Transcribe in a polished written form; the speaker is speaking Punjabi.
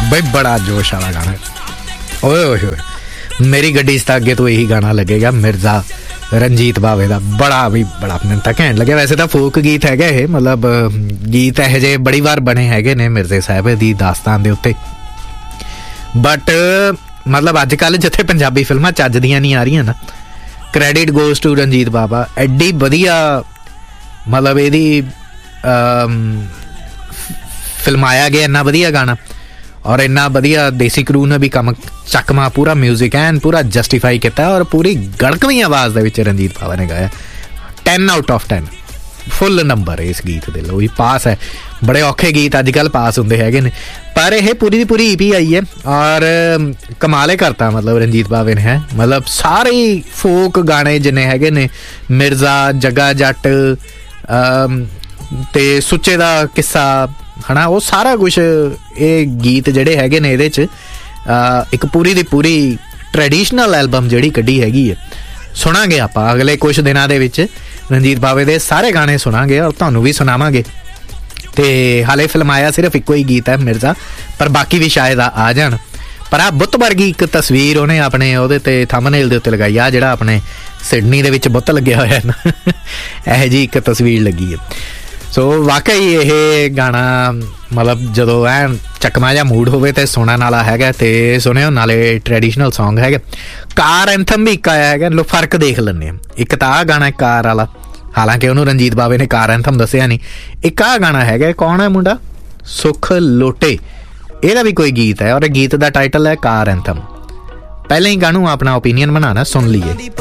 ਬਈ ਬੜਾ ਜੋਸ਼ ਵਾਲਾ ਗਾਣਾ। ਓਏ ਓਏ ਓਏ, ਮੇਰੀ ਗੱਡੀ 'ਚ ਤਾਂ ਅੱਗੇ ਤੋਂ ਇਹੀ ਗਾਣਾ ਲੱਗੇਗਾ ਮਿਰਜ਼ਾ ਰਣਜੀਤ ਬਾਵੇ ਦਾ। ਬੜਾ ਵੀ ਬੜਾ ਮੈਨੂੰ ਤਾਂ ਘੈਂਟ ਲੱਗਿਆ। ਵੈਸੇ ਤਾਂ ਫੋਕ ਗੀਤ ਹੈਗਾ ਇਹ, ਮਤਲਬ ਗੀਤ ਇਹੋ ਜਿਹੇ ਬੜੀ ਵਾਰ ਬਣੇ ਹੈਗੇ ਨੇ ਮਿਰਜ਼ੇ ਸਾਹਿਬ ਦੀ ਦਾਸਤਾਨ ਦੇ ਉੱਤੇ, ਬਟ ਮਤਲਬ ਅੱਜ ਕੱਲ੍ਹ ਜਿੱਥੇ ਪੰਜਾਬੀ ਫਿਲਮਾਂ ਚੱਜ ਦੀਆਂ ਨਹੀਂ ਆ ਰਹੀਆਂ ਨਾ, credit goes to Ranjit Bawa. ਐਡੀ ਵਧੀਆ ਮਤਲਬ ਇਹਦੀ ਫਿਲਮਾਇਆ ਗਿਆ, ਇੰਨਾ ਵਧੀਆ ਗਾਣਾ, ਔਰ ਇੰਨਾ ਵਧੀਆ ਦੇਸੀ ਕਰੂ ਨੇ ਵੀ ਕੰਮ ਚੱਕਮਾ ਪੂਰਾ ਮਿਊਜ਼ਿਕ ਐਨ ਪੂਰਾ ਜਸਟੀਫਾਈ ਕੀਤਾ, ਔਰ ਪੂਰੀ ਗੜਕਵੀਂ ਆਵਾਜ਼ ਦੇ ਵਿੱਚ ਰਣਜੀਤ ਬਾਵਾ ਨੇ ਗਾਇਆ। 10 out of 10 ਫੁੱਲ ਨੰਬਰ ਇਸ ਗੀਤ ਦੇ ਲਓ, ਪਾਸ ਹੈ। ਬੜੇ ਔਖੇ ਗੀਤ ਅੱਜ ਕੱਲ੍ਹ ਪਾਸ ਹੁੰਦੇ ਹੈਗੇ ਨੇ, ਪਰ ਇਹ ਪੂਰੀ ਦੀ ਪੂਰੀ EP ਆਈ ਹੈ ਔਰ ਕਮਾਲ ਕਰਤਾ ਮਤਲਬ ਰਣਜੀਤ ਬਾਵੇ ਨੇ ਹੈ। ਮਤਲਬ ਸਾਰੇ ਫੋਕ ਗਾਣੇ ਜਿੰਨੇ ਹੈਗੇ ਨੇ, ਮਿਰਜ਼ਾ, ਜੱਗਾ ਜੱਟ ਤੇ ਸੁੱਚੇ ਦਾ ਕਿੱਸਾ ਹੈ ਨਾ, ਉਹ ਸਾਰਾ ਕੁਛ ਇਹ ਗੀਤ ਜਿਹੜੇ ਹੈਗੇ ਨੇ ਇਹਦੇ 'ਚ ਇੱਕ ਪੂਰੀ ਦੀ ਪੂਰੀ ਟ੍ਰੈਡੀਸ਼ਨਲ ਐਲਬਮ ਜਿਹੜੀ ਕੱਢੀ ਹੈਗੀ ਹੈ। ਸੁਣਾਂਗੇ ਆਪਾਂ ਅਗਲੇ ਕੁਛ ਦਿਨਾਂ ਦੇ ਵਿੱਚ ਰਣਜੀਤ ਬਾਵੇ ਦੇ ਸਾਰੇ ਗਾਣੇ ਸੁਣਾਂਗੇ ਔਰ ਤੁਹਾਨੂੰ ਵੀ ਸੁਣਾਵਾਂਗੇ। ਤੇ ਹਾਲੇ ਫਿਲਮਾਇਆ ਸਿਰਫ ਇੱਕੋ ਹੀ ਗੀਤ ਹੈ ਮਿਰਜ਼ਾ, ਪਰ ਬਾਕੀ ਵੀ ਸ਼ਾਇਦ ਆ ਜਾਣ। ਪਰ ਆਹ ਬੁੱਤ ਵਰਗੀ ਇੱਕ ਤਸਵੀਰ ਉਹਨੇ ਆਪਣੇ ਉਹਦੇ ਤੇ ਥੰਬਨੇਲ ਦੇ ਉੱਤੇ ਲਗਾਈ ਆ, ਜਿਹੜਾ ਆਪਣੇ ਸਿਡਨੀ ਦੇ ਵਿੱਚ ਬੁੱਤ ਲੱਗਿਆ ਹੋਇਆ ਨਾ, ਇਹੋ ਜਿਹੀ ਇੱਕ ਤਸਵੀਰ ਲੱਗੀ ਹੈ। ਸੋ ਵਾਕਈ ਇਹ ਗਾਣਾ ਮਤਲਬ ਜਦੋਂ ਐਨ ਚੱਕਮਾ ਜਿਹਾ ਮੂਡ ਹੋਵੇ ਤੇ ਸੁਣਨ ਵਾਲਾ ਹੈਗਾ, ਤੇ ਸੁਣਿਓ, ਨਾਲੇ ਟ੍ਰੈਡੀਸ਼ਨਲ ਸੌਂਗ ਹੈਗਾ। ਕਾਰ ਐਂਥਮ ਵੀ ਇੱਕ ਆਇਆ ਹੈਗਾ, ਲੋ ਫਰਕ ਦੇਖ ਲੈਂਦੇ ਹਾਂ। ਇੱਕ ਤਾਂ ਆਹ ਗਾਣਾ ਕਾਰ ਵਾਲਾ, ਹਾਲਾਂਕਿ ਉਹਨੂੰ ਰਣਜੀਤ ਬਾਵੇ ਨੇ ਕਾਰ ਐਂਥਮ ਦੱਸਿਆ ਨਹੀਂ। ਇੱਕ ਆਹ ਗਾਣਾ ਹੈਗਾ, ਕੌਣ ਹੈ ਮੁੰਡਾ, ਸੁਖ ਲੋਟੇ, ਇਹਦਾ ਵੀ ਕੋਈ ਗੀਤ ਹੈ ਔਰ ਗੀਤ ਦਾ ਟਾਈਟਲ ਹੈ ਕਾਰ ਐਂਥਮ। ਪਹਿਲਾਂ ਹੀ ਗਾਣੂ ਆਪਣਾ ਓਪੀਨੀਅਨ ਬਣਾਉਣਾ, ਸੁਣ ਲਈਏ।